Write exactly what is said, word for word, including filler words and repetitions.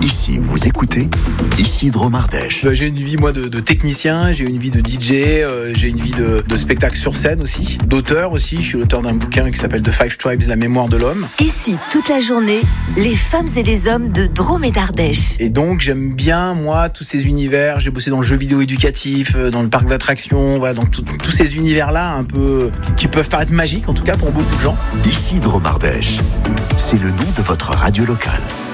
Ici, vous écoutez Ici Drôme Ardèche. Bah, j'ai une vie moi de, de technicien, j'ai une vie de D J, euh, j'ai une vie de, de spectacle sur scène aussi, d'auteur aussi. Je suis l'auteur d'un bouquin qui s'appelle The Five Tribes, la mémoire de l'homme. Ici, toute la journée, les femmes et les hommes de Drôme et d'Ardèche. Et donc j'aime bien moi tous ces univers. J'ai bossé dans le jeu vidéo éducatif, dans le parc d'attractions, voilà, dans tout, tous ces univers-là un peu qui peuvent paraître magiques en tout cas pour beaucoup de gens. Ici Drôme Ardèche, c'est le nom de votre radio locale.